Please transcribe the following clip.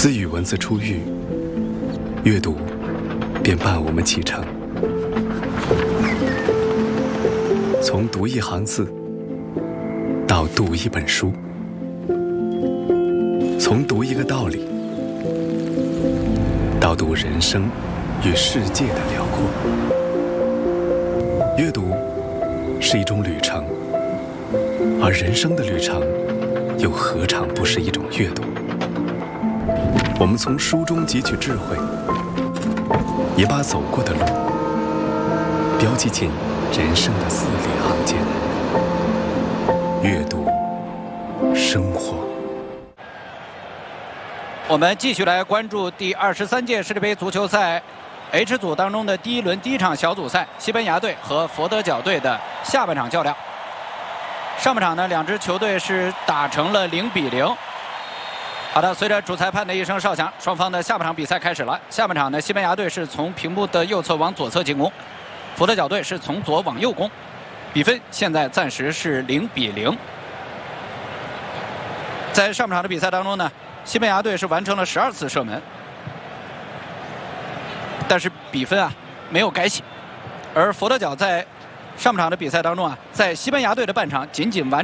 自语文字出狱，阅读便伴我们启程。从读一行字到读一本书，从读一个道理到读人生与世界的辽阔。阅读是一种旅程，而人生的旅程又何尝不是一种阅读？我们从书中汲取智慧，也把走过的路标记进人生的字里行间。阅读，生活。 我们继续来关注第23届世界杯足球赛 H 组当中的第一轮第一场小组赛，西班牙队和佛得角队的下半场较量。上半场呢，两支球队是打成了0-0。好的，随着主裁判的一声哨响，双方的下半场比赛开始了。下半场呢，西班牙队是从屏幕的右侧往左侧进攻，佛得角队是从左往右攻，比分现在暂时是0-0。在上半场的比赛当中呢，西班牙队是完成了12次射门，但是比分没有改写，而佛得角在上半场的比赛当中在西班牙队的半场仅仅完